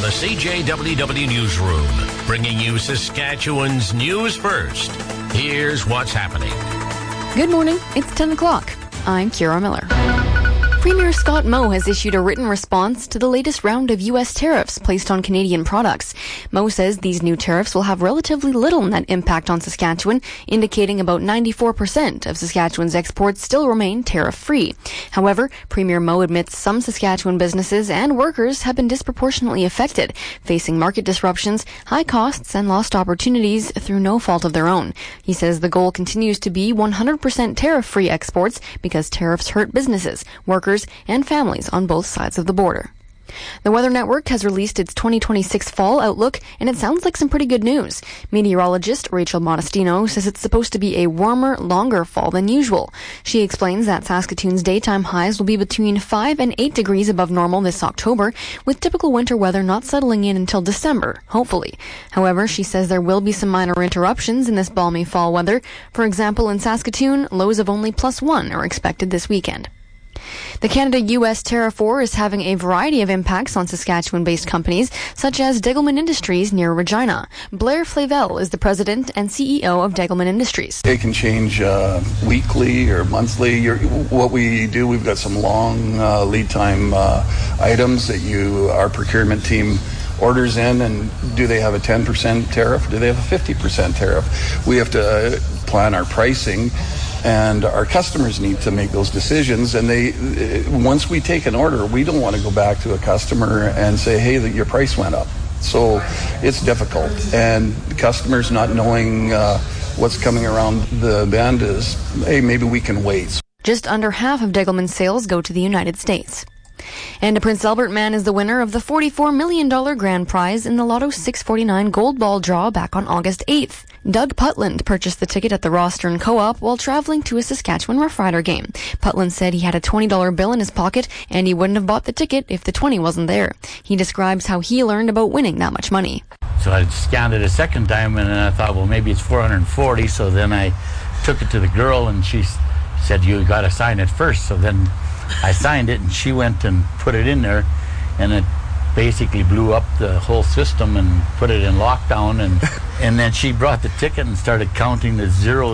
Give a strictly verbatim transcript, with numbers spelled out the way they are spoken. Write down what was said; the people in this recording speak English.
the C J W W Newsroom, bringing you Saskatchewan's news first. Here's what's happening. Good morning. It's ten o'clock. I'm Kira Miller. Premier Scott Moe has issued a written response to the latest round of U S tariffs placed on Canadian products. Moe says these new tariffs will have relatively little net impact on Saskatchewan, indicating about ninety-four percent of Saskatchewan's exports still remain tariff-free. However, Premier Moe admits some Saskatchewan businesses and workers have been disproportionately affected, facing market disruptions, high costs, and lost opportunities through no fault of their own. He says the goal continues to be one hundred percent tariff-free exports because tariffs hurt businesses, workers, and families on both sides of the border. The Weather Network has released its twenty twenty-six fall outlook, and it sounds like some pretty good news. Meteorologist Rachel Modestino says it's supposed to be a warmer, longer fall than usual. She explains that Saskatoon's daytime highs will be between five and eight degrees above normal this October, with typical winter weather not settling in until December, hopefully. However, she says there will be some minor interruptions in this balmy fall weather. For example, in Saskatoon, lows of only plus one are expected this weekend. The Canada-U S tariff war is having a variety of impacts on Saskatchewan-based companies, such as Degelman Industries near Regina. Blair Flavel is the president and C E O of Degelman Industries. It can change uh, weekly or monthly. You're, what we do, we've got some long uh, lead time uh, items that you, our procurement team orders in, and do they have a ten percent tariff? Do they have a fifty percent tariff? We have to uh, plan our pricing, and our customers need to make those decisions. And they, once we take an order, we don't want to go back to a customer and say, hey, your price went up. So it's difficult. And customers not knowing uh, what's coming around the bend is, hey, maybe we can wait. Just under half of Degelman's sales go to the United States. And a Prince Albert man is the winner of the forty-four million dollars grand prize in the Lotto six forty-nine Gold Ball draw back on August eighth. Doug Putland purchased the ticket at the Rostern Co-op while traveling to a Saskatchewan Rough Rider game. Putland said he had a twenty dollars bill in his pocket and he wouldn't have bought the ticket if the twenty wasn't there. He describes how he learned about winning that much money. So I scanned it a second time and then I thought, well, maybe it's four hundred forty. So then I took it to the girl and she said, you got to sign it first. So then I signed it and she went and put it in there, and it basically blew up the whole system and put it in lockdown, and and then she brought the ticket and started counting the zeros